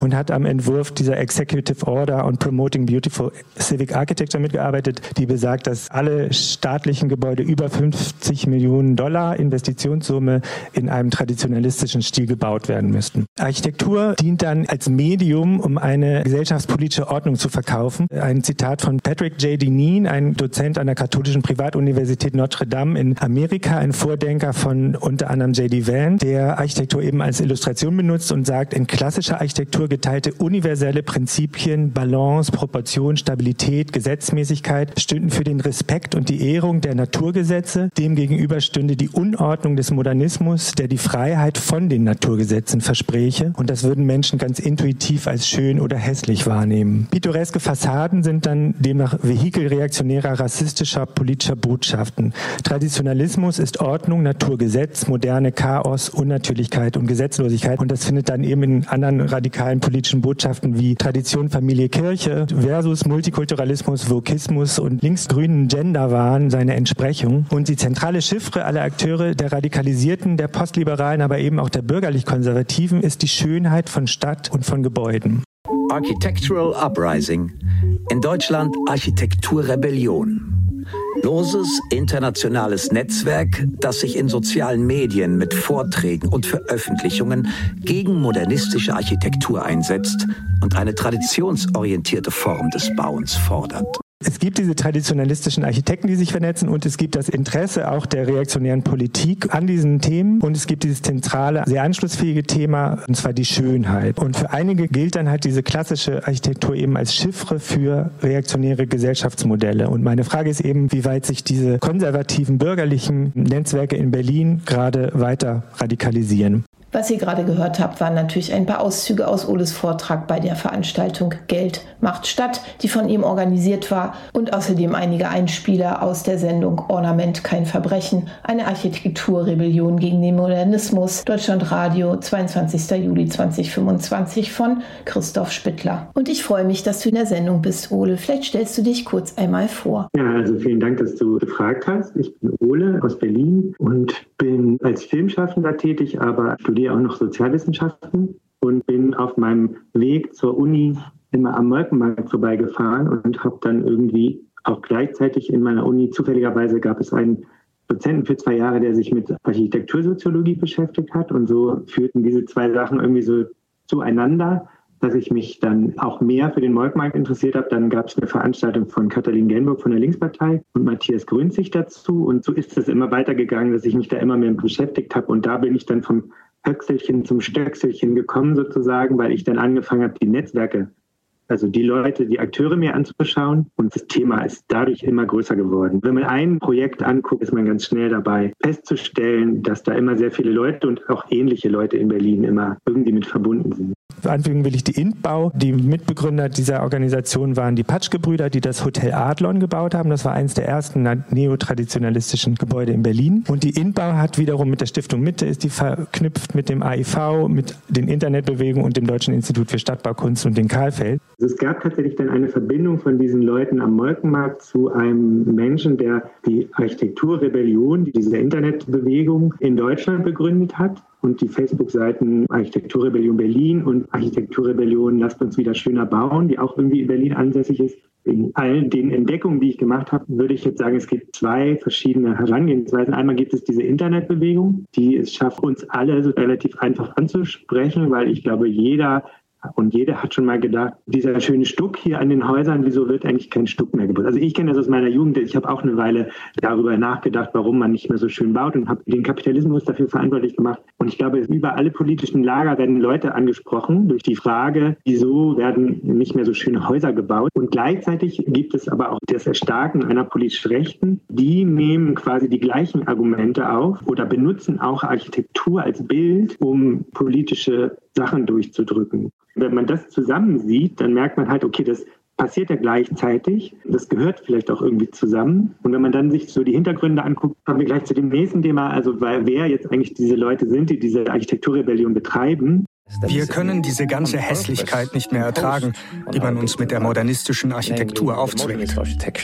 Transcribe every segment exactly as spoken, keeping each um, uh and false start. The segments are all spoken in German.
und hat am Entwurf dieser Executive Order on Promoting Beautiful Civic Architecture mitgearbeitet, die besagt, dass alle staatlichen Gebäude über fünfzig Millionen Dollar Investitionssumme in einem traditionalistischen Stil gebaut werden müssten. Architektur dient dann als Medium, um eine gesellschaftspolitische Ordnung zu verkaufen. Ein Zitat von Patrick J. Deneen, ein Dozent an der katholischen Privatuniversität Notre Dame in Amerika, ein Vordenker von unter anderem J D Vance, der Architektur eben als Illustration benutzt und sagt, in klassischer Architektur geteilte universelle Prinzipien, Balance, Proportion, Stabilität, Gesetzmäßigkeit stünden für den Respekt und die Ehrung der Naturgesetze. Demgegenüber stünde die Unordnung des Modernismus, der die Freiheit von den Naturgesetzen verspräche. Und das würden Menschen ganz intuitiv als schön oder hässlich wahrnehmen. Pittoreske Fassaden sind dann demnach Vehikel reaktionärer, rassistischer, politischer Botschaften. Traditionalismus ist Ordnung, Naturgesetz, moderne Chaos, Unnatürlichkeit und Gesetzlosigkeit. Und das findet dann eben in anderen radikalen politischen Botschaften wie Tradition, Familie, Kirche versus Multikulturalismus, Vokismus und linksgrünen Genderwahn seine Entsprechung. Und die zentrale Chiffre aller Akteure der Radikalisierten, der Postliberalen, aber eben auch der bürgerlich-Konservativen ist die Schönheit von Stadt und von Gebäuden. Architectural Uprising. In Deutschland Architekturrebellion. Loses internationales Netzwerk, das sich in sozialen Medien mit Vorträgen und Veröffentlichungen gegen modernistische Architektur einsetzt und eine traditionsorientierte Form des Bauens fordert. Es gibt diese traditionalistischen Architekten, die sich vernetzen, und es gibt das Interesse auch der reaktionären Politik an diesen Themen, und es gibt dieses zentrale, sehr anschlussfähige Thema, und zwar die Schönheit. Und für einige gilt dann halt diese klassische Architektur eben als Chiffre für reaktionäre Gesellschaftsmodelle. Und meine Frage ist eben, wie weit sich diese konservativen bürgerlichen Netzwerke in Berlin gerade weiter radikalisieren. Was ihr gerade gehört habt, waren natürlich ein paar Auszüge aus Oles Vortrag bei der Veranstaltung Geld macht Stadt, die von ihm organisiert war, und außerdem einige Einspieler aus der Sendung Ornament kein Verbrechen, eine Architekturrebellion gegen den Modernismus, Deutschlandradio, zweiundzwanzigster Juli zweitausendfünfundzwanzig von Christoph Spittler. Und ich freue mich, dass du in der Sendung bist, Ole. Vielleicht stellst du dich kurz einmal vor. Ja, also vielen Dank, dass du gefragt hast. Ich bin Ole aus Berlin und bin als Filmschaffender tätig, aber studiere auch noch Sozialwissenschaften und bin auf meinem Weg zur Uni immer am Molkenmarkt vorbeigefahren und habe dann irgendwie auch gleichzeitig in meiner Uni, zufälligerweise gab es einen Dozenten für zwei Jahre, der sich mit Architektursoziologie beschäftigt hat, und so führten diese zwei Sachen irgendwie so zueinander, dass ich mich dann auch mehr für den Molkenmarkt interessiert habe. Dann gab es eine Veranstaltung von Katalin Genburg von der Linkspartei und Matthias Grünzig dazu, und so ist es immer weitergegangen, dass ich mich da immer mehr beschäftigt habe, und da bin ich dann vom Höchselchen zum Stöckselchen gekommen sozusagen, weil ich dann angefangen habe, die Netzwerke, also die Leute, die Akteure mir anzuschauen, und das Thema ist dadurch immer größer geworden. Wenn man ein Projekt anguckt, ist man ganz schnell dabei, festzustellen, dass da immer sehr viele Leute und auch ähnliche Leute in Berlin immer irgendwie mit verbunden sind. Anfügen will ich die INTBAU. Die Mitbegründer dieser Organisation waren die Patsch-Gebrüder, die das Hotel Adlon gebaut haben. Das war eines der ersten neotraditionalistischen Gebäude in Berlin. Und die INTBAU hat wiederum mit der Stiftung Mitte, ist die verknüpft mit dem A I V, mit den Internetbewegungen und dem Deutschen Institut für Stadtbaukunst und den Karlfeld. Also es gab tatsächlich dann eine Verbindung von diesen Leuten am Molkenmarkt zu einem Menschen, der die Architekturrebellion, diese Internetbewegung in Deutschland begründet hat. Und die Facebook-Seiten Architekturrebellion Berlin und Architekturrebellion Lasst uns wieder schöner bauen, die auch irgendwie in Berlin ansässig ist. In all den Entdeckungen, die ich gemacht habe, würde ich jetzt sagen, es gibt zwei verschiedene Herangehensweisen. Einmal gibt es diese Internetbewegung, die es schafft, uns alle so relativ einfach anzusprechen, weil ich glaube, jeder und jeder hat schon mal gedacht, dieser schöne Stuck hier an den Häusern, wieso wird eigentlich kein Stuck mehr gebaut? Also ich kenne das aus meiner Jugend. Ich habe auch eine Weile darüber nachgedacht, warum man nicht mehr so schön baut, und habe den Kapitalismus dafür verantwortlich gemacht. Und ich glaube, über alle politischen Lager werden Leute angesprochen durch die Frage, wieso werden nicht mehr so schöne Häuser gebaut? Und gleichzeitig gibt es aber auch das Erstarken einer politisch Rechten. Die nehmen quasi die gleichen Argumente auf oder benutzen auch Architektur als Bild, um politische Sachen durchzudrücken. Wenn man das zusammen sieht, dann merkt man halt, okay, das passiert ja gleichzeitig. Das gehört vielleicht auch irgendwie zusammen. Und wenn man dann sich so die Hintergründe anguckt, kommen wir gleich zu dem nächsten Thema, also weil wer jetzt eigentlich diese Leute sind, die diese Architekturrebellion betreiben. Wir können diese ganze Hässlichkeit nicht mehr ertragen, die man uns mit der modernistischen Architektur aufzwingt.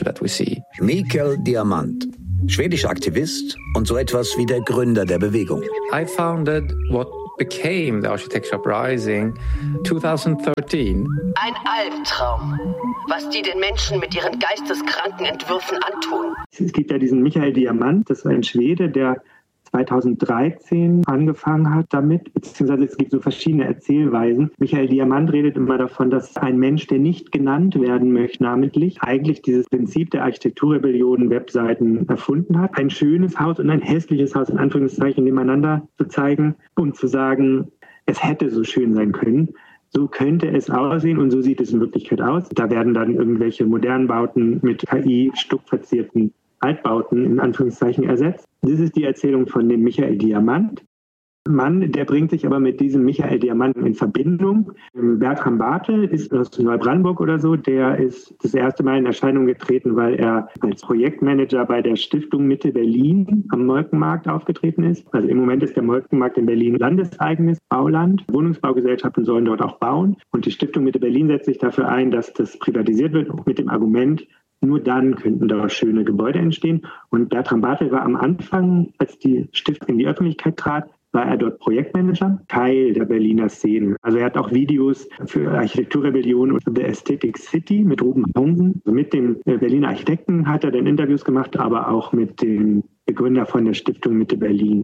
Mikael Diamant, schwedischer Aktivist und so etwas wie der Gründer der Bewegung. I founded what became the Architecture Uprising twenty thirteen. Ein Albtraum, was die den Menschen mit ihren geisteskranken Entwürfen antun. Es gibt ja diesen Michael Diamant, das war ein Schwede, der zweitausenddreizehn angefangen hat damit, beziehungsweise es gibt so verschiedene Erzählweisen. Michael Diamant redet immer davon, dass ein Mensch, der nicht genannt werden möchte, namentlich eigentlich dieses Prinzip der Architekturrebellion Webseiten erfunden hat. Ein schönes Haus und ein hässliches Haus in Anführungszeichen nebeneinander zu zeigen, um zu sagen, es hätte so schön sein können. So könnte es aussehen und so sieht es in Wirklichkeit aus. Da werden dann irgendwelche modernen Bauten mit K I-stuckverzierten Altbauten in Anführungszeichen ersetzt. Das ist die Erzählung von dem Michael Diamant. Mann, der bringt sich aber mit diesem Michael Diamant in Verbindung. Bertram Bartel ist aus Neubrandenburg oder so, der ist das erste Mal in Erscheinung getreten, weil er als Projektmanager bei der Stiftung Mitte Berlin am Molkenmarkt aufgetreten ist. Also im Moment ist der Molkenmarkt in Berlin landeseigenes Bauland. Wohnungsbaugesellschaften sollen dort auch bauen. Und die Stiftung Mitte Berlin setzt sich dafür ein, dass das privatisiert wird, mit dem Argument, nur dann könnten dort schöne Gebäude entstehen. Und Bertram Bartel war am Anfang, als die Stiftung in die Öffentlichkeit trat, war er dort Projektmanager, Teil der Berliner Szene. Also er hat auch Videos für Architekturrebellion und The Aesthetic City mit Ruben Hansen. Also mit dem Berliner Architekten hat er dann Interviews gemacht, aber auch mit dem Begründer von der Stiftung Mitte Berlin.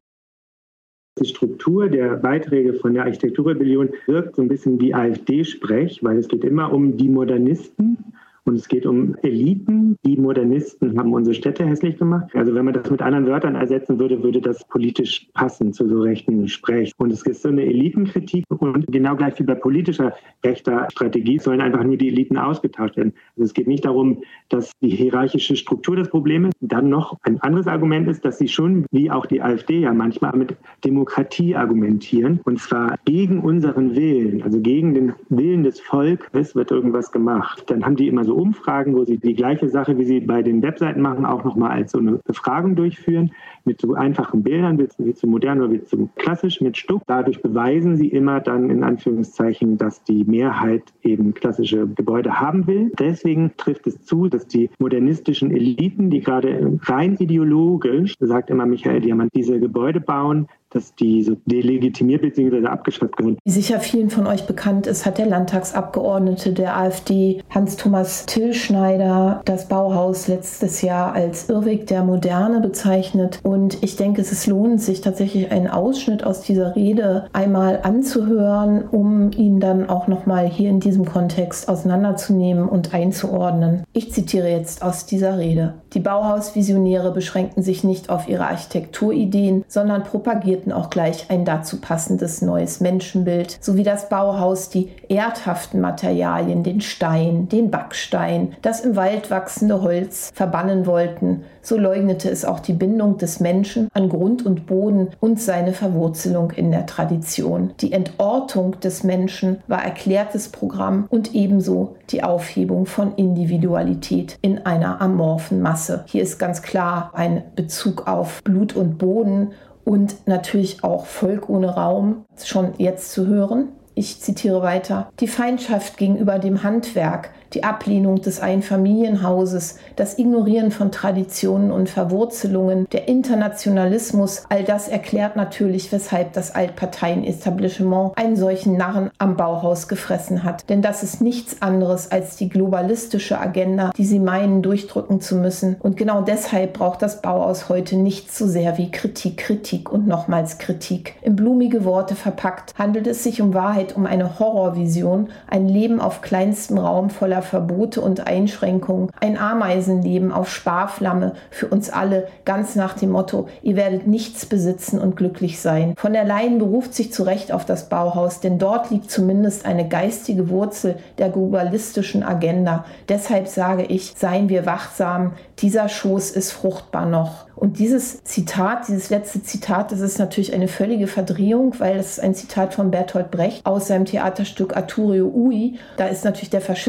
Die Struktur der Beiträge von der Architekturrebellion wirkt so ein bisschen wie AfD-Sprech, weil es geht immer um die Modernisten. Und es geht um Eliten. Die Modernisten haben unsere Städte hässlich gemacht. Also wenn man das mit anderen Wörtern ersetzen würde, würde das politisch passen zu so rechten Sprech. Und es ist so eine Elitenkritik. Und genau gleich wie bei politischer rechter Strategie sollen einfach nur die Eliten ausgetauscht werden. Also es geht nicht darum, dass die hierarchische Struktur das Problem ist. Dann noch ein anderes Argument ist, dass sie schon, wie auch die AfD ja manchmal, mit Demokratie argumentieren. Und zwar gegen unseren Willen, also gegen den Willen des Volkes wird irgendwas gemacht. Dann haben die immer so Umfragen, wo sie die gleiche Sache, wie sie bei den Webseiten machen, auch nochmal als so eine Befragung durchführen, mit so einfachen Bildern, willst du zu modern oder willst du klassisch mit Stuck. Dadurch beweisen sie immer dann in Anführungszeichen, dass die Mehrheit eben klassische Gebäude haben will. Deswegen trifft es zu, dass die modernistischen Eliten, die gerade rein ideologisch, sagt immer Michael Diamant, diese Gebäude bauen, dass die so delegitimiert bzw. abgeschafft werden. Wie sicher vielen von euch bekannt ist, hat der Landtagsabgeordnete der AfD, Hans-Thomas Tillschneider, das Bauhaus letztes Jahr als Irrweg der Moderne bezeichnet. Und ich denke, es ist lohnend, sich tatsächlich einen Ausschnitt aus dieser Rede einmal anzuhören, um ihn dann auch nochmal hier in diesem Kontext auseinanderzunehmen und einzuordnen. Ich zitiere jetzt aus dieser Rede. Die Bauhausvisionäre beschränkten sich nicht auf ihre Architekturideen, sondern propagierten auch gleich ein dazu passendes neues Menschenbild, sowie das Bauhaus die erdhaften Materialien, den Stein, den Backstein, das im Wald wachsende Holz verbannen wollten. So leugnete es auch die Bindung des Menschen an Grund und Boden und seine Verwurzelung in der Tradition. Die Entortung des Menschen war erklärtes Programm und ebenso die Aufhebung von Individualität in einer amorphen Masse. Hier ist ganz klar ein Bezug auf Blut und Boden und natürlich auch Volk ohne Raum, schon jetzt zu hören. Ich zitiere weiter. Die Feindschaft gegenüber dem Handwerk, die Ablehnung des Einfamilienhauses, das Ignorieren von Traditionen und Verwurzelungen, der Internationalismus, all das erklärt natürlich, weshalb das Altparteien-Etablissement einen solchen Narren am Bauhaus gefressen hat. Denn das ist nichts anderes als die globalistische Agenda, die sie meinen, durchdrücken zu müssen. Und genau deshalb braucht das Bauhaus heute nicht so sehr wie Kritik, Kritik und nochmals Kritik. In blumige Worte verpackt handelt es sich um Wahrheit, um eine Horrorvision, ein Leben auf kleinstem Raum voller Verbote und Einschränkungen, ein Ameisenleben auf Sparflamme für uns alle, ganz nach dem Motto, ihr werdet nichts besitzen und glücklich sein. Von der Leyen beruft sich zu Recht auf das Bauhaus, denn dort liegt zumindest eine geistige Wurzel der globalistischen Agenda. Deshalb sage ich, seien wir wachsam, dieser Schoß ist fruchtbar noch. Und dieses Zitat, dieses letzte Zitat, das ist natürlich eine völlige Verdrehung, weil es ein Zitat von Bertolt Brecht aus seinem Theaterstück Arturo Ui. Da ist natürlich der Faschismus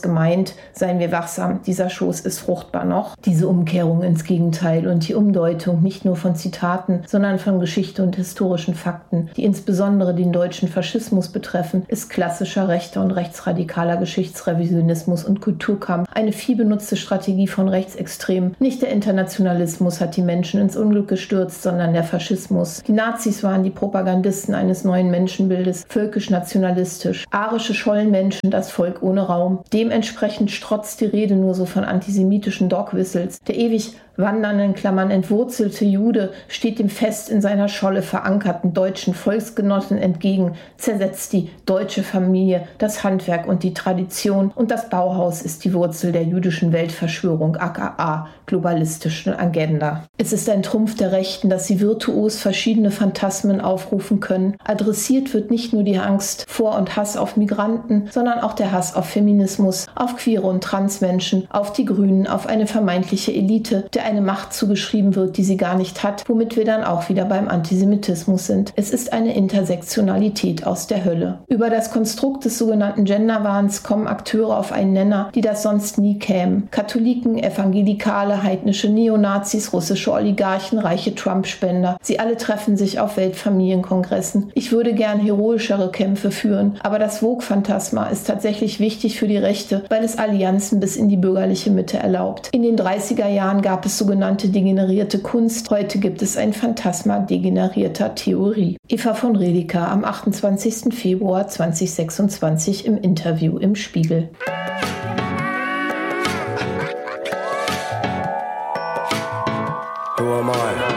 gemeint, seien wir wachsam, dieser Schoß ist fruchtbar noch. Diese Umkehrung ins Gegenteil und die Umdeutung nicht nur von Zitaten, sondern von Geschichte und historischen Fakten, die insbesondere den deutschen Faschismus betreffen, ist klassischer rechter und rechtsradikaler Geschichtsrevisionismus und Kulturkampf, eine viel benutzte Strategie von Rechtsextremen. Nicht der Internationalismus hat die Menschen ins Unglück gestürzt, sondern der Faschismus. Die Nazis waren die Propagandisten eines neuen Menschenbildes, völkisch-nationalistisch. Arische Schollenmenschen, das Volk ohne Raum. Dementsprechend strotzt die Rede nur so von antisemitischen Dogwhistles. Der ewig wandernden, Klammern entwurzelte Jude steht dem fest in seiner Scholle verankerten deutschen Volksgenossen entgegen, zersetzt die deutsche Familie, das Handwerk und die Tradition, und das Bauhaus ist die Wurzel der jüdischen Weltverschwörung, aka globalistischen Agenda. Es ist ein Trumpf der Rechten, dass sie virtuos verschiedene Phantasmen aufrufen können. Adressiert wird nicht nur die Angst vor und Hass auf Migranten, sondern auch der Hass auf Feminismus, auf queere und Transmenschen, auf die Grünen, auf eine vermeintliche Elite, der eine Macht zugeschrieben wird, die sie gar nicht hat, womit wir dann auch wieder beim Antisemitismus sind. Es ist eine Intersektionalität aus der Hölle. Über das Konstrukt des sogenannten Genderwahns kommen Akteure auf einen Nenner, die das sonst nie kämen. Katholiken, Evangelikale, heidnische Neonazis, russische Oligarchen, reiche Trump-Spender. Sie alle treffen sich auf Weltfamilienkongressen. Ich würde gern heroischere Kämpfe führen, aber das Vogue-Phantasma ist tatsächlich wichtig für die Rechte, weil es Allianzen bis in die bürgerliche Mitte erlaubt. In den dreißiger Jahren gab es sogenannte degenerierte Kunst. Heute gibt es ein Phantasma degenerierter Theorie. Eva von Redeker am achtundzwanzigsten Februar zweitausendsechsundzwanzig im Interview im Spiegel. Who am I?